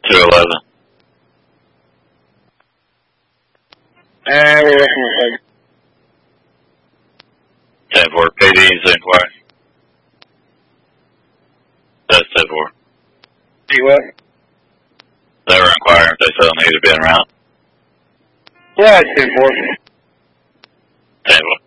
211. We're working with 10-4. PD's inquiry. That's 10-4. See what? They were inquiring if they still needed to be around. Yeah, it's 10-4. 10-4.